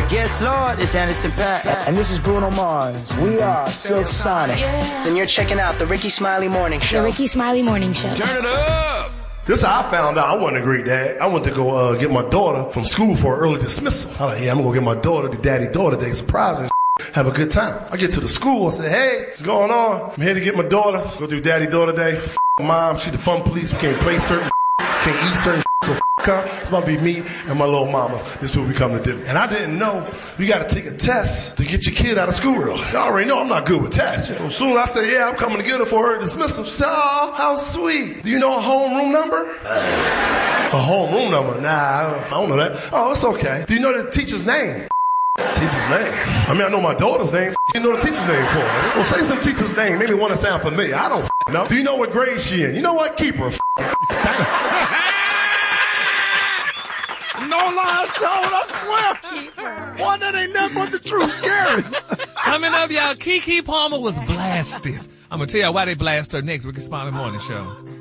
Yes, Lord, it's Anderson .Paak. And this is Bruno Mars. We are Silk Sonic. Yeah. And you're checking out the Ricky Smiley Morning Show. The Ricky Smiley Morning Show. Turn it up! This is how I found out I wasn't a great dad. I went to go get my daughter from school for an early dismissal. I'm like, yeah, I'm going to go get my daughter, do daddy-daughter day, surprise and have a good time. I get to the school, I say, hey, what's going on? I'm here to get my daughter, go do daddy-daughter day. Mom, she the fun police, we can't play certain can't eat certain so her. It's about to be me and my little mama. This is what we come to do. And I didn't know you got to take a test to get your kid out of school early. Y'all already know I'm not good with tests. So soon I said, yeah, I'm coming to get her for her dismissal. She said, oh, how sweet. Do you know a homeroom number? A homeroom number? Nah, I don't know that. Oh, it's okay. Do you know the teacher's name? Teacher's name? I mean, I know my daughter's name. You know the teacher's name for her. Well, say some teacher's name. Maybe one that sound familiar. I don't know. Do you know what grade she in? You know what? Keep her. No lies told, I swear. Boy, that ain't nothing but the truth, Gary. Coming up, y'all, Keke Palmer was blasted. I'm going to tell y'all why they blast her next Ricky Smiley Morning Show.